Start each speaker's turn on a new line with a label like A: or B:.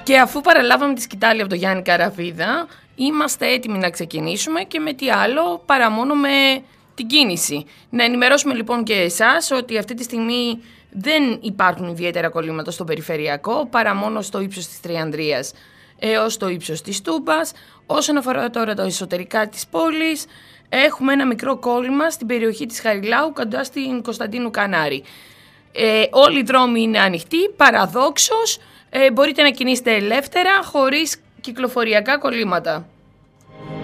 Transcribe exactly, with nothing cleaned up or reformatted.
A: Και αφού παραλάβαμε τη σκητάλη από τον Γιάννη Καραβίδα, είμαστε έτοιμοι να ξεκινήσουμε και με τι άλλο παρά μόνο με την κίνηση. Να ενημερώσουμε λοιπόν και εσάς ότι αυτή τη στιγμή δεν υπάρχουν ιδιαίτερα κολλήματα στο περιφερειακό, παρά μόνο στο ύψος της Τριανδρίας έως το ύψος της Τούμπας. Όσον αφορά τώρα τα εσωτερικά της πόλης, έχουμε ένα μικρό κόλλημα στην περιοχή της Χαριλάου κοντά στην Κωνσταντίνου Κανάρη. Ε, όλοι οι δρόμοι είναι ανοιχτοί, παραδόξως ε, μπορείτε να κινήσετε ελεύθερα χωρίς κυκλοφοριακά κολλήματα.